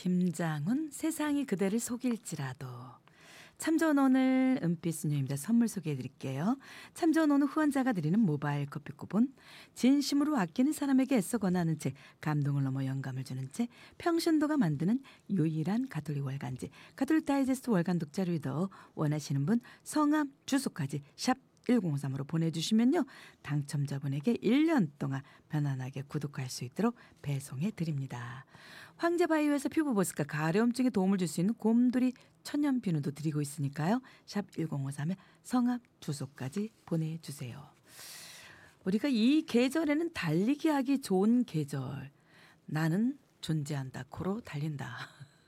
김장훈 세상이 그대를 속일지라도. 참 좋은 오늘 은빛수녀입니다. 선물 소개해드릴게요. 참 좋은 오늘 후원자가 드리는 모바일 커피 쿠폰, 진심으로 아끼는 사람에게 애써 권하는 책, 감동을 넘어 영감을 주는 책, 평신도가 만드는 유일한 가톨릭 월간지, 가톨릭 다이제스트 월간 독자 리더, 원하시는 분 성함 주소까지 샵 1053으로 보내주시면요, 당첨자분에게 1년 동안 편안하게 구독할 수 있도록 배송해 드립니다. 황제바이오에서 피부보습과 가려움증에 도움을 줄 수 있는 곰돌이 천연 비누도 드리고 있으니까요, 샵 1053에 성함 주소까지 보내주세요. 우리가 이 계절에는 달리기 하기 좋은 계절, 나는 존재한다 코로 달린다.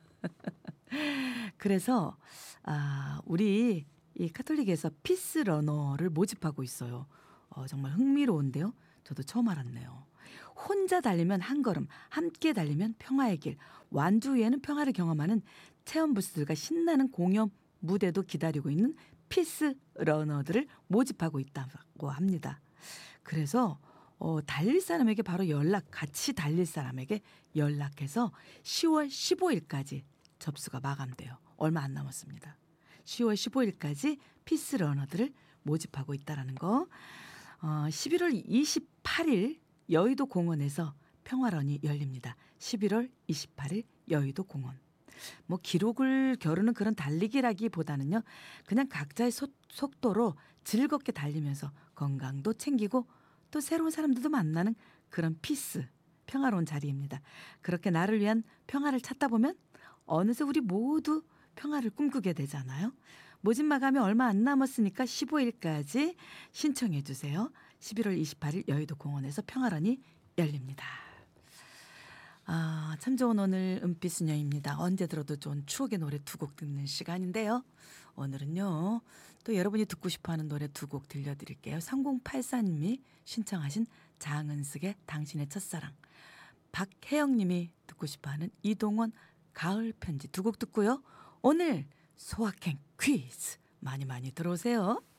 그래서 우리 이 카톨릭에서 피스 러너를 모집하고 있어요. 정말 흥미로운데요. 저도 처음 알았네요. 혼자 달리면 한 걸음, 함께 달리면 평화의 길, 완주 후에는 평화를 경험하는 체험 부스들과 신나는 공연 무대도 기다리고 있는 피스 러너들을 모집하고 있다고 합니다. 그래서 달릴 사람에게 바로 같이 달릴 사람에게 연락해서 10월 15일까지 접수가 마감돼요. 얼마 안 남았습니다. 10월 15일까지 피스 러너들을 모집하고 있다는 거. 11월 28일 여의도 공원에서 평화런이 열립니다. 11월 28일 여의도 공원. 뭐 기록을 겨루는 그런 달리기라기보다는요, 그냥 각자의 속도로 즐겁게 달리면서 건강도 챙기고 또 새로운 사람들도 만나는 그런 피스, 평화로운 자리입니다. 그렇게 나를 위한 평화를 찾다 보면 어느새 우리 모두 평화를 꿈꾸게 되잖아요. 모집 마감이 얼마 안 남았으니까 15일까지 신청해 주세요. 11월 28일 여의도 공원에서 평화런이 열립니다. 참 좋은 오늘 은빛수녀입니다. 언제 들어도 좋은 추억의 노래 두 곡 듣는 시간인데요. 오늘은요, 또 여러분이 듣고 싶어하는 노래 두 곡 들려드릴게요. 3084님이 신청하신 장은숙의 당신의 첫사랑, 박혜영님이 듣고 싶어하는 이동원 가을 편지 두 곡 듣고요. 오늘 소확행 퀴즈 많이 들어오세요.